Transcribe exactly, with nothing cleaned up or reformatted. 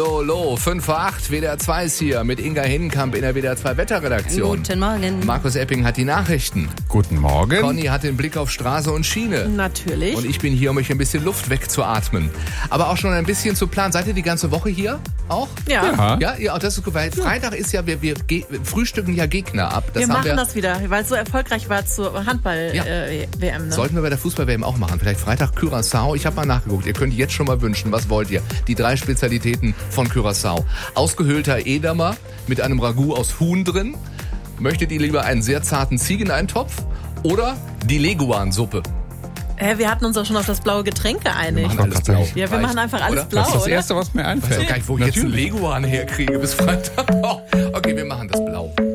lo, lo. fünf vor acht, W D R zwei ist hier mit Inga Hinnenkamp in der W D R zwei Wetterredaktion. Guten Morgen. Markus Epping hat die Nachrichten. Guten Morgen. Conny hat den Blick auf Straße und Schiene. Natürlich. Und ich bin hier, um euch ein bisschen Luft wegzuatmen. Aber auch schon ein bisschen zu planen. Seid ihr die ganze Woche hier auch? Ja. Ja. Ja, ja, das ist gut, weil Freitag ist ja, wir, wir ge- frühstücken ja Gegner ab. Das wir haben machen wir, das wieder, weil es so erfolgreich war zur Handball-W M. Ja. Äh, ne? Sollten wir bei der Fußball-W M auch machen. Vielleicht Freitag Curaçao. Ich habe mal nachgeguckt. Ihr könnt jetzt schon mal wünschen, was wollt ihr? Die drei Spezialitäten von Curaçao. Ausgehöhlter Edamer mit einem Ragout aus Huhn drin. Möchtet ihr lieber einen sehr zarten Ziegeneintopf oder die Leguan-Suppe? Hä, wir hatten uns auch schon auf das blaue Getränk geeinigt. Wir machen alles blau. Ja, wir Reicht, machen einfach alles oder? blau, Das ist das oder? Erste, was mir Ich weiß einfällt. auch gar nicht, wo ich jetzt einen Natürlich. Leguan herkriege bis Freitag. Okay, wir machen das blau.